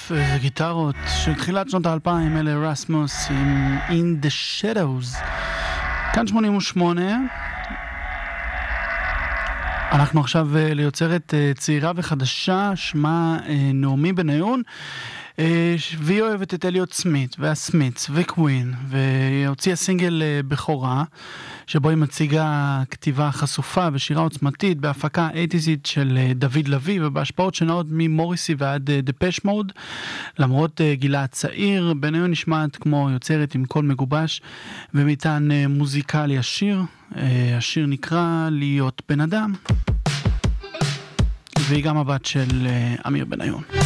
וגיטרות של תחילת שנות ה-2000, אלה רסמוס עם In the Shadows. כאן 88. אנחנו עכשיו ליוצרת צעירה וחדשה, שמה נעמי בניון, והיא אוהבת את אליוט סמית והסמית'ס וקווין, והוציאה סינגל בכורה שבו היא מציגה כתיבה חשופה ושירה עוצמתית בהפקה 80'ית של דוד לוי, ובהשפעות שנעות ממוריסי ועד דפש מוד. למרות גילה הצעיר, בניון נשמעת כמו יוצרת עם קול מגובש ומטען מוזיקלי עשיר. השיר נקרא להיות בן אדם, והיא גם הבת של אמיר בניון.